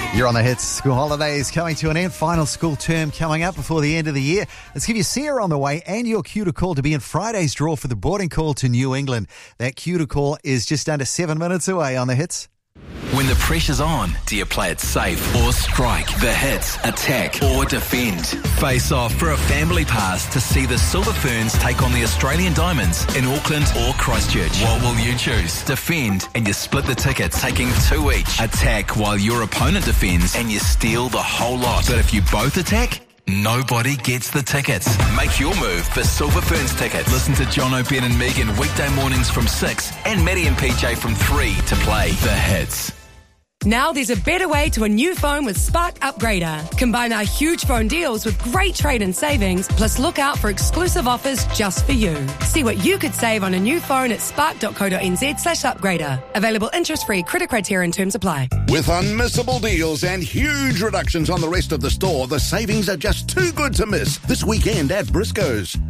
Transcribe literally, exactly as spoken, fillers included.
You're on the hits. School holidays coming to an end. Final school term coming up before the end of the year. Let's give you Sia on the way and your cue to call to be in Friday's draw for the boarding call to New England. That cue to call is just under seven minutes away on the hits. When the pressure's on, do you play it safe or strike? The hits, attack or defend? Face off for a family pass to see the Silver Ferns take on the Australian Diamonds in Auckland or Christchurch. What will you choose? Defend and you split the tickets, taking two each. Attack while your opponent defends and you steal the whole lot. But if you both attack, nobody gets the tickets. Make your move for Silver Ferns tickets. Listen to John O'Ben and Megan weekday mornings from six and Maddie and P J from three to play the hits. Now there's a better way to a new phone with Spark Upgrader. Combine our huge phone deals with great trade-in savings, plus look out for exclusive offers just for you. See what you could save on a new phone at spark.co.nz slash upgrader. Available interest-free, credit criteria and terms apply. With unmissable deals and huge reductions on the rest of the store, the savings are just too good to miss this weekend at Briscoe's.